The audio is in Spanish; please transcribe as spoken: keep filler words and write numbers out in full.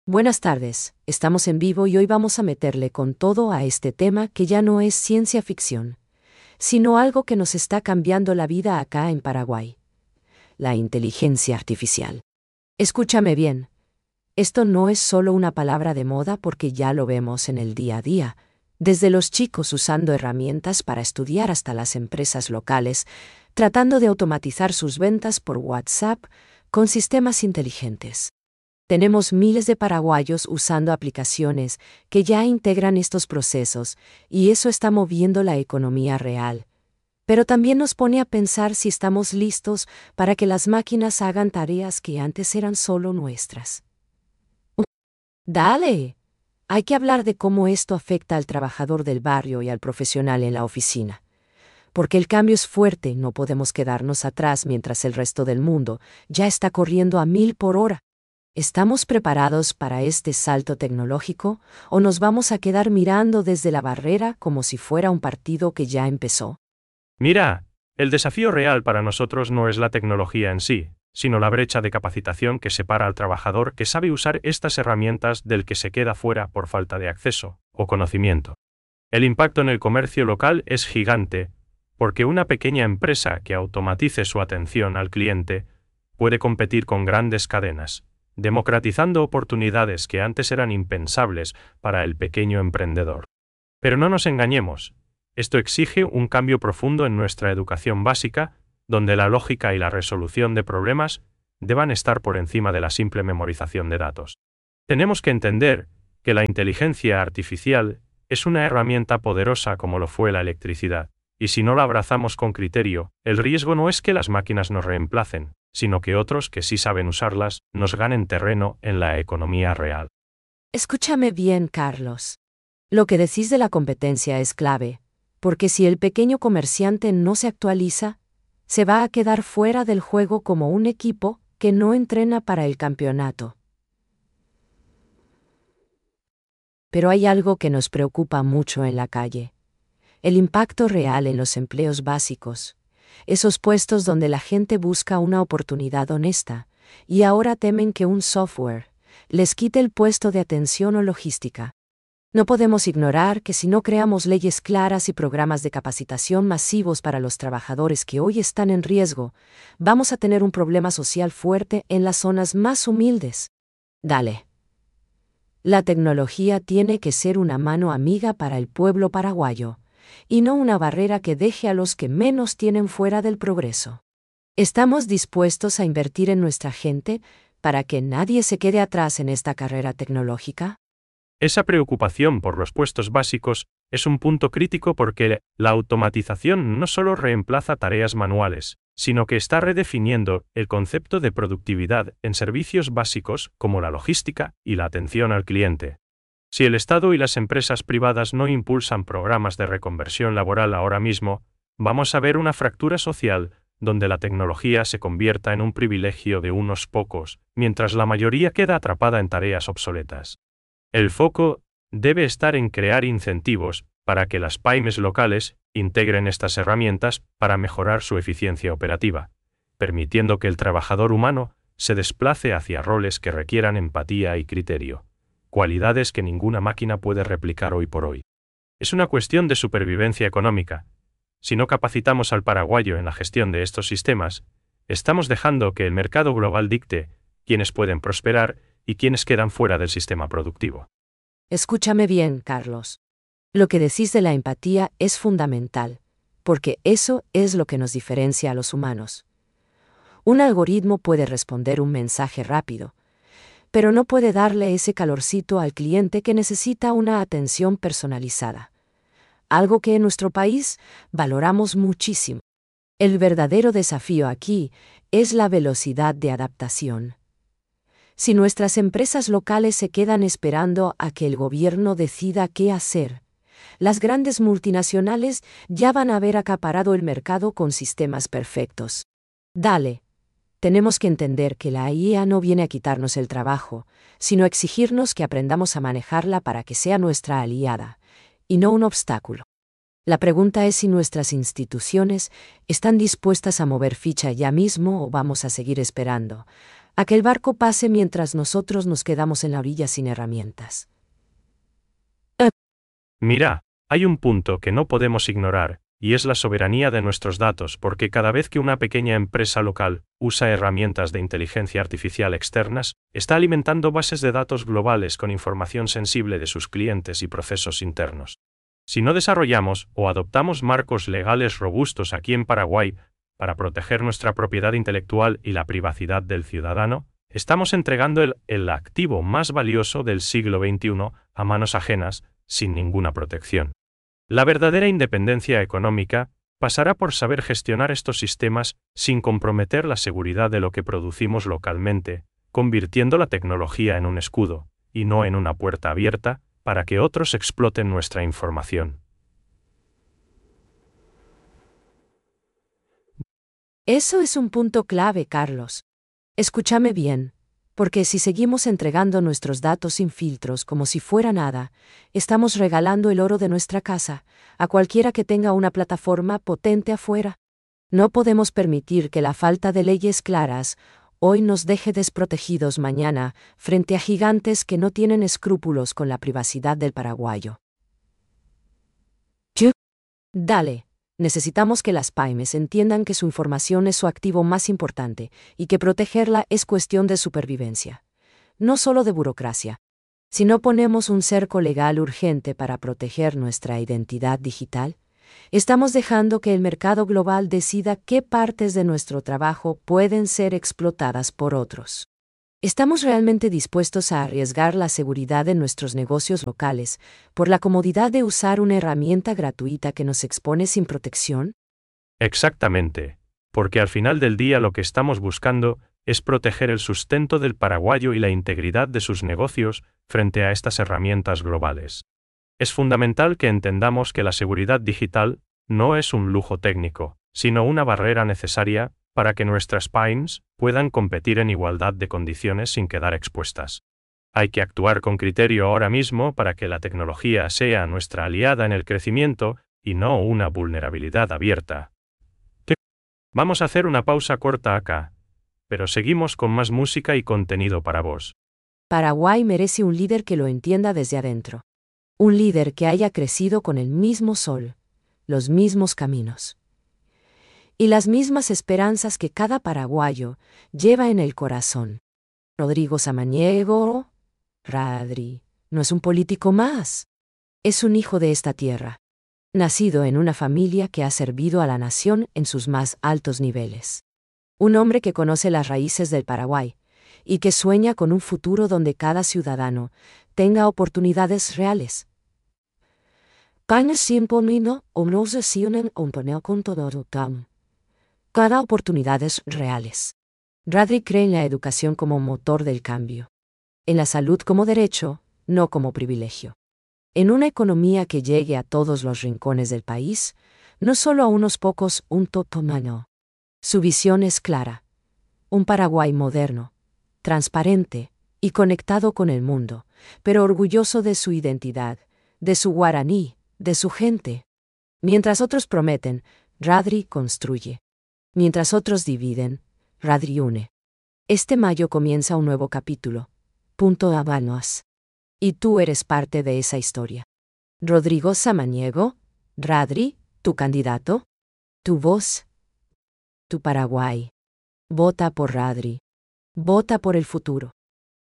Buenas tardes, estamos en vivo y hoy vamos a meterle con todo a este tema que ya no es ciencia ficción, sino algo que nos está cambiando la vida acá en Paraguay: la inteligencia artificial. Escúchame bien, esto no es solo una palabra de moda porque ya lo vemos en el día a día, desde los chicos usando herramientas para estudiar hasta las empresas locales, tratando de automatizar sus ventas por WhatsApp con sistemas inteligentes. Tenemos miles de paraguayos usando aplicaciones que ya integran estos procesos, y eso está moviendo la economía real. Pero también nos pone a pensar si estamos listos para que las máquinas hagan tareas que antes eran solo nuestras. Dale. Hay que hablar de cómo esto afecta al trabajador del barrio y al profesional en la oficina. Porque el cambio es fuerte y no podemos quedarnos atrás mientras el resto del mundo ya está corriendo a mil por hora. ¿Estamos preparados para este salto tecnológico o nos vamos a quedar mirando desde la barrera como si fuera un partido que ya empezó? Mira, el desafío real para nosotros no es la tecnología en sí, sino la brecha de capacitación que separa al trabajador que sabe usar estas herramientas del que se queda fuera por falta de acceso o conocimiento. El impacto en el comercio local es gigante, porque una pequeña empresa que automatice su atención al cliente puede competir con grandes cadenas, democratizando oportunidades que antes eran impensables para el pequeño emprendedor. Pero no nos engañemos, esto exige un cambio profundo en nuestra educación básica, donde la lógica y la resolución de problemas deban estar por encima de la simple memorización de datos. Tenemos que entender que la inteligencia artificial es una herramienta poderosa como lo fue la electricidad, y si no la abrazamos con criterio, el riesgo no es que las máquinas nos reemplacen, sino que otros que sí saben usarlas nos ganen terreno en la economía real. Escúchame bien, Carlos. Lo que decís de la competencia es clave, porque si el pequeño comerciante no se actualiza, se va a quedar fuera del juego como un equipo que no entrena para el campeonato. Pero hay algo que nos preocupa mucho en la calle: el impacto real en los empleos básicos, esos puestos donde la gente busca una oportunidad honesta, y ahora temen que un software les quite el puesto de atención o logística. No podemos ignorar que si no creamos leyes claras y programas de capacitación masivos para los trabajadores que hoy están en riesgo, vamos a tener un problema social fuerte en las zonas más humildes. Dale. La tecnología tiene que ser una mano amiga para el pueblo paraguayo, y no una barrera que deje a los que menos tienen fuera del progreso. ¿Estamos dispuestos a invertir en nuestra gente para que nadie se quede atrás en esta carrera tecnológica? Esa preocupación por los puestos básicos es un punto crítico porque la automatización no solo reemplaza tareas manuales, sino que está redefiniendo el concepto de productividad en servicios básicos como la logística y la atención al cliente. Si el Estado y las empresas privadas no impulsan programas de reconversión laboral ahora mismo, vamos a ver una fractura social donde la tecnología se convierta en un privilegio de unos pocos, mientras la mayoría queda atrapada en tareas obsoletas. El foco debe estar en crear incentivos para que las pymes locales integren estas herramientas para mejorar su eficiencia operativa, permitiendo que el trabajador humano se desplace hacia roles que requieran empatía y criterio, cualidades que ninguna máquina puede replicar hoy por hoy. Es una cuestión de supervivencia económica. Si no capacitamos al paraguayo en la gestión de estos sistemas, estamos dejando que el mercado global dicte quiénes pueden prosperar y quienes quedan fuera del sistema productivo. Escúchame bien, Carlos. Lo que decís de la empatía es fundamental, porque eso es lo que nos diferencia a los humanos. Un algoritmo puede responder un mensaje rápido, pero no puede darle ese calorcito al cliente que necesita una atención personalizada, algo que en nuestro país valoramos muchísimo. El verdadero desafío aquí es la velocidad de adaptación. Si nuestras empresas locales se quedan esperando a que el gobierno decida qué hacer, las grandes multinacionales ya van a haber acaparado el mercado con sistemas perfectos. Dale. Tenemos que entender que la I A no viene a quitarnos el trabajo, sino a exigirnos que aprendamos a manejarla para que sea nuestra aliada, y no un obstáculo. La pregunta es si nuestras instituciones están dispuestas a mover ficha ya mismo o vamos a seguir esperando A que el barco pase mientras nosotros nos quedamos en la orilla sin herramientas. Mira, hay un punto que no podemos ignorar, y es la soberanía de nuestros datos, porque cada vez que una pequeña empresa local usa herramientas de inteligencia artificial externas, está alimentando bases de datos globales con información sensible de sus clientes y procesos internos. Si no desarrollamos o adoptamos marcos legales robustos aquí en Paraguay para proteger nuestra propiedad intelectual y la privacidad del ciudadano, estamos entregando el, el activo más valioso del siglo veintiuno a manos ajenas, sin ninguna protección. La verdadera independencia económica pasará por saber gestionar estos sistemas sin comprometer la seguridad de lo que producimos localmente, convirtiendo la tecnología en un escudo, y no en una puerta abierta, para que otros exploten nuestra información. Eso es un punto clave, Carlos. Escúchame bien, porque si seguimos entregando nuestros datos sin filtros como si fuera nada, estamos regalando el oro de nuestra casa a cualquiera que tenga una plataforma potente afuera. No podemos permitir que la falta de leyes claras hoy nos deje desprotegidos mañana frente a gigantes que no tienen escrúpulos con la privacidad del paraguayo. ¿Qué? Dale. Necesitamos que las pymes entiendan que su información es su activo más importante y que protegerla es cuestión de supervivencia, no solo de burocracia. Si no ponemos un cerco legal urgente para proteger nuestra identidad digital, estamos dejando que el mercado global decida qué partes de nuestro trabajo pueden ser explotadas por otros. ¿Estamos realmente dispuestos a arriesgar la seguridad de nuestros negocios locales por la comodidad de usar una herramienta gratuita que nos expone sin protección? Exactamente, porque al final del día lo que estamos buscando es proteger el sustento del paraguayo y la integridad de sus negocios frente a estas herramientas globales. Es fundamental que entendamos que la seguridad digital no es un lujo técnico, sino una barrera necesaria para que nuestras pymes puedan competir en igualdad de condiciones sin quedar expuestas. Hay que actuar con criterio ahora mismo para que la tecnología sea nuestra aliada en el crecimiento y no una vulnerabilidad abierta. ¿Qué? Vamos a hacer una pausa corta acá, pero seguimos con más música y contenido para vos. Paraguay merece un líder que lo entienda desde adentro. Un líder que haya crecido con el mismo sol, los mismos caminos y las mismas esperanzas que cada paraguayo lleva en el corazón. Rodrigo Samaniego, Radri, no es un político más. Es un hijo de esta tierra, nacido en una familia que ha servido a la nación en sus más altos niveles. Un hombre que conoce las raíces del Paraguay y que sueña con un futuro donde cada ciudadano tenga oportunidades reales. Cada oportunidades reales. Radri cree en la educación como motor del cambio. En la salud como derecho, no como privilegio. En una economía que llegue a todos los rincones del país, no solo a unos pocos, un totomano. Su visión es clara. Un Paraguay moderno, transparente y conectado con el mundo, pero orgulloso de su identidad, de su guaraní, de su gente. Mientras otros prometen, Radri construye. Mientras otros dividen, Radri une. Este mayo comienza un nuevo capítulo. Punto Habanos. Y tú eres parte de esa historia. Rodrigo Samaniego, Radri, tu candidato, tu voz, tu Paraguay. Vota por Radri. Vota por el futuro.